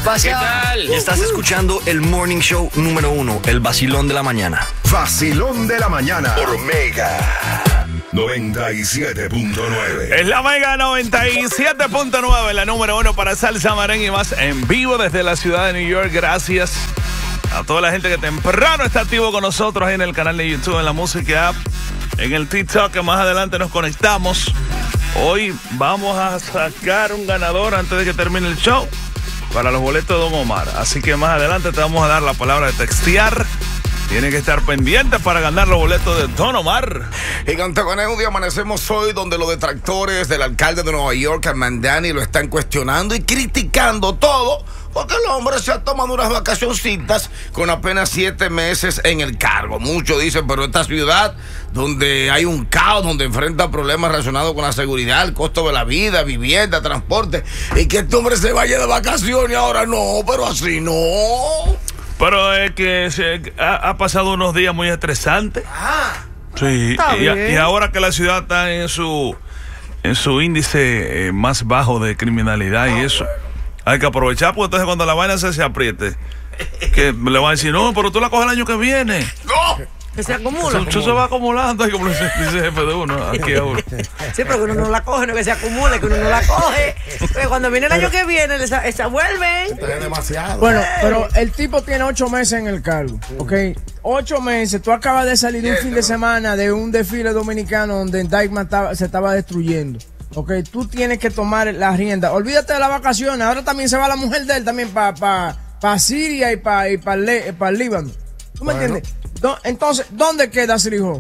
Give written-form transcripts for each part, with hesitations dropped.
¿Qué tal? Estás escuchando el Morning Show número 1, el vacilón de la mañana. Vacilón de la mañana por Mega 97.9. Es la Mega 97.9, la número 1 para salsa, merengue y más en vivo desde la ciudad de New York. Gracias a toda la gente que temprano está activo con nosotros ahí en el canal de YouTube, en la Música App, en el TikTok, que más adelante nos conectamos. Hoy vamos a sacar un ganador antes de que termine el show para los boletos de Don Omar. Así que más adelante te vamos a dar la palabra de textear. Tiene que estar pendiente para ganar los boletos de Don Omar. Gigante Conejo, amanecemos hoy donde los detractores del alcalde de Nueva York, Armandani, lo están cuestionando y criticando todo, porque el hombre se ha tomado unas vacacioncitas con apenas 7 meses en el cargo. Muchos dicen, pero esta ciudad donde hay un caos, donde enfrenta problemas relacionados con la seguridad, el costo de la vida, vivienda, transporte, y que este hombre se vaya de vacaciones ahora no, pero así no. Pero es que ha pasado unos días muy estresantes. Sí, y ahora que la ciudad está en su índice más bajo de criminalidad y eso, hay que aprovechar, porque entonces cuando la vaina se apriete, que le van a decir, no, pero tú la coges el año que viene. ¡No! Que se acumula. Eso se va acumulando, como dice el jefe de uno, aquí ahora. Sí, pero que uno no la coge, no que se acumule, que uno no la coge. Porque cuando viene el año que viene, se vuelven. Es demasiado. Bueno, pero el tipo tiene 8 meses en el cargo, ¿ok? 8 meses, tú acabas de salir de un fin de semana de un desfile dominicano donde Dykeman se estaba destruyendo. Ok, tú tienes que tomar la rienda. Olvídate de las vacaciones. Ahora también se va la mujer de él también para Siria y para el Líbano. ¿Tú me entiendes? Entonces, ¿dónde queda City Hall?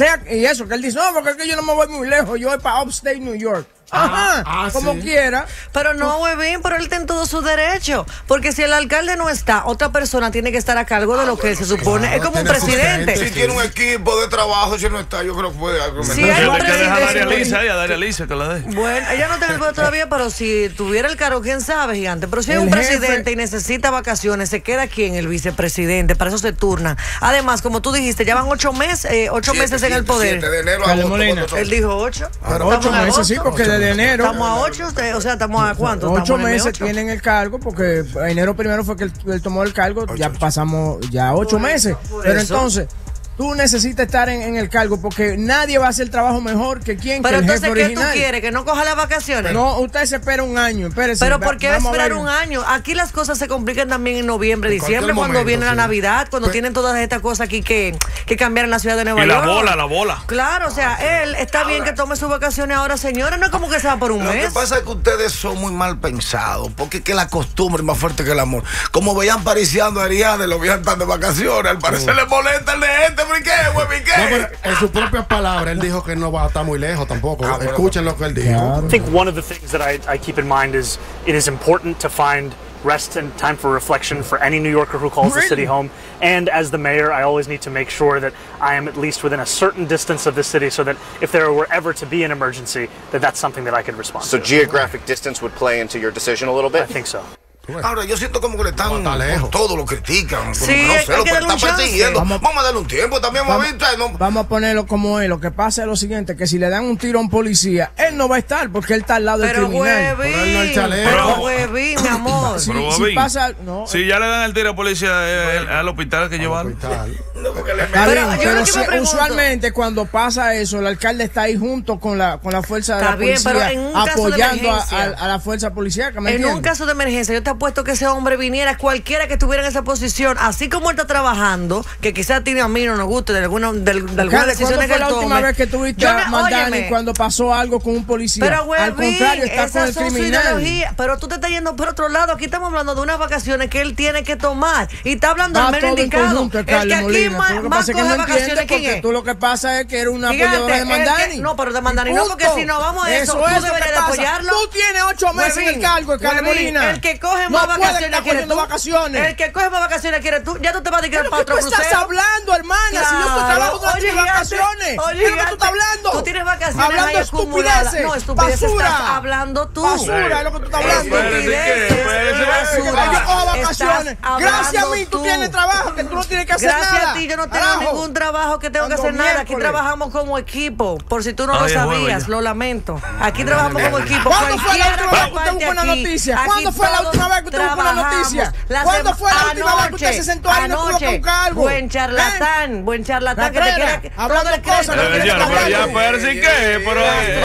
Y eso, que él dice, no, porque es que yo no me voy muy lejos, yo voy para Upstate New York. Ajá, como sí. Quiera. Pero no, huevín, pero él tiene todo su derecho. Porque si el alcalde no está, otra persona tiene que estar a cargo de lo que se supone. Claro, es como un presidente. Si tiene un equipo de trabajo, si no está, yo creo que puede argumentar. Si hay un presidente. A Daria Lisa que la dé. Bueno, ella no tiene el poder todavía, pero si tuviera el cargo, quién sabe, gigante. Pero si hay un presidente y necesita vacaciones, se queda aquí en el vicepresidente. Para eso se turna. Además, como tú dijiste, ya van 8 meses, 8 meses en el poder. 7 de enero a agosto, él dijo 8. Pero 8 meses, sí, porque desde enero. Estamos a 8, o sea, estamos a ¿cuánto? 8 meses tienen el cargo, porque enero primero fue que él tomó el cargo, ya pasamos ya 8 meses. Pero entonces, tú necesitas estar en el cargo, porque nadie va a hacer el trabajo mejor que quien, que el jefe original. Pero entonces, ¿qué tú quieres? ¿Que no coja las vacaciones? No, usted se espera un año, espérese. Pero ¿por qué esperar un año? Aquí las cosas se complican también en noviembre, diciembre, cuando viene la Navidad, cuando tienen todas estas cosas aquí que cambiar en la ciudad de Nueva York. Y la bola. Claro, o sea, él está bien que tome sus vacaciones ahora, señores, no es como que se va por un mes. Lo que pasa es que ustedes son muy mal pensados, porque es que la costumbre es más fuerte que el amor. Como veían pariciando a Ariadne, lo veían tan de vacaciones, al parecer le molesta el de gente, ¿por qué, güey? No, pero en sus propias palabras, él dijo que no va a estar muy lejos tampoco. Escuchen lo que él dijo. I think one of the things that I keep in mind is it is important to find rest and time for reflection for any New Yorker who calls the city home. And as the mayor, I always need to make sure that I am at least within a certain distance of the city so that if there were ever to be an emergency, that's something that I could respond to. So geographic distance would play into your decision a little bit? I think so. Ahora, yo siento como que le están por todo lo critican. Sí, no sé, lo que están persiguiendo. Vamos a darle un tiempo también, vamos a ponerlo como es. Lo que pasa es lo siguiente, que si le dan un tiro a un policía, él no va a estar porque él está al lado del criminal. Pero huevín, mi amor. Si pasa, si ya le dan el tiro a policía, al hospital que llevarlo. Pero usualmente cuando pasa eso, el alcalde está ahí junto con la fuerza de la policía, apoyando a la fuerza policíaca. En un caso de emergencia, yo te apuesto que ese hombre viniera, cualquiera que estuviera en esa posición, así como él está trabajando, que quizás tiene a mí no nos guste de alguna decisión que él la última vez que tuviste a Mandani cuando pasó algo con un policía? Pero, al contrario, está con el criminal. Pero tú te estás yendo por otro lado. Aquí estamos hablando de unas vacaciones que él tiene que tomar y está hablando al menos indicado. El que aquí más coge vacaciones, ¿quién es? Tú lo que pasa es que eres una apoyadora de Mandani. No, pero de Mandani no, porque si no vamos a eso, tú deberías de apoyarlo. Tú tienes 8 meses en el cargo, Carlos Molina. El que coge más vacaciones quiere tú. El que coge más vacaciones quiere tú. Ya tú te vas a dedicar para otro crucero. ¿Qué estás hablando, hermana? Si yo estoy trabajando de vacaciones. ¿Qué es lo que tú estás hablando? Tú tienes vacaciones hablando estupideces. No, estupideces estás hablando tú. Basura es lo que tú estás hablando. Estupideces. Yo cojo vacaciones vacaciones. Gracias a mí tú tienes trabajo, que tú no tienes que hacer nada. Gracias a ti yo no tengo ningún trabajo que tengo que hacer nada. Aquí trabajamos como equipo. Por si tú no lo sabías, lo lamento. Aquí trabajamos como equipo. ¿Cuándo fue la última vez que usted buscó una noticia? ¿Cuándo fue la última vez que usted buscó una noticia? ¿Cuándo fue la última vez que usted se sentó ahí y no tuvo que buscar algo? Buen charlatán que te quiere hablando de cosas. Pero ya, pero sí que, pero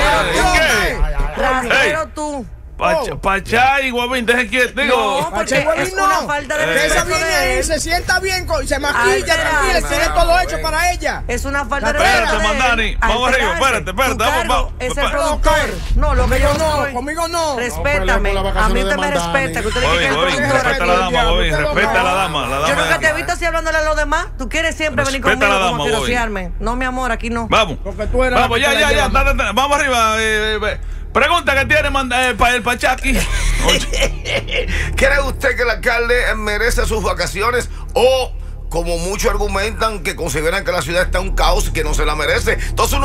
rastrero tú. Pachá y Guavín, deje quieto. No, porque es una falta de respeto de él. Se sienta bien, se maquilla, tranquila, tiene todo hecho para ella. Es una falta de respeto. Espérate, Mandani, vamos arriba, espérate, vamos. Es el productor. No, lo que yo soy. Conmigo no. Respétame. A mí usted me respeta. Que usted dice que es productora. Respeta a la dama, Bobby, respeta a la dama. Yo nunca te he visto así hablándole a los demás. Tú quieres siempre venir conmigo como a quirosearme. No, mi amor, aquí no. Vamos. Vamos, ya. Vamos arriba. Pregunta que tiene para el Pachaki. ¿Cree usted que el alcalde merece sus vacaciones o, como muchos argumentan, que consideran que la ciudad está en un caos y que no se la merece? Entonces